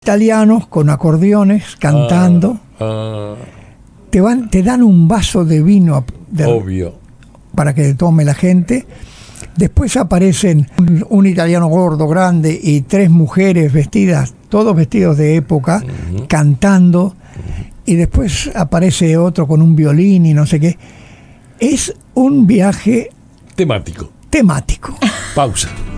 italianos con acordeones cantando. Te dan un vaso de vino Obvio. para que tome la gente. Después aparecen un italiano gordo, grande, y 3 mujeres vestidas, todos vestidos de época, cantando. Y después aparece otro con un violín y no sé qué. Es un viaje Temático. temático. Pausa.